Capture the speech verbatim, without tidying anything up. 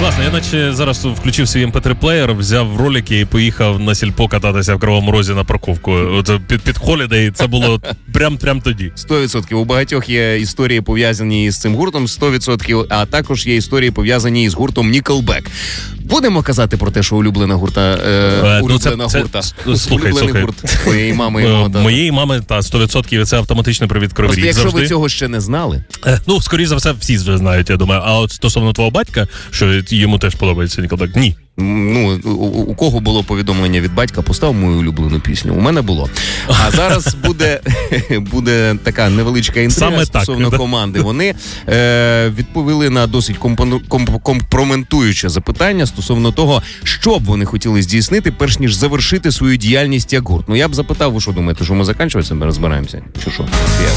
Класно, я наче зараз включив свій ем пі три плеєр, взяв ролики і поїхав на сільпо кататися в Кривому Розі на парковку. От під, під Holiday це було прям, прям тоді. сто відсотків. У багатьох є історії пов'язані з цим гуртом, сто відсотків, а також є історії пов'язані з гуртом Nickelback. Будемо казати про те, що улюблена гурта, е, улюблена ну, це, гурта. Це, слухай, улюблений слухай. гурт твоєї мами і мого тата. Моєї мами, та, сто відсотків, це автоматичний привід Кривий Ріг. Якщо завжди. ви цього ще не знали. Ну, скоріше за все, всі вже знають, я думаю. А от стосовно твого батька, що йому теж подобається Nickelback, ні. Ну, у, у кого було повідомлення від батька, постав мою улюблену пісню. У мене було. А зараз буде, буде така невеличка інтрига Саме стосовно так, команди. Вони е, відповіли на досить компону, комп, компрометуюче запитання стосовно того, що б вони хотіли здійснити, перш ніж завершити свою діяльність як гурт. Ну, я б запитав, ви що думаєте, що ми закінчуємося, ми розбираємося? Чи що?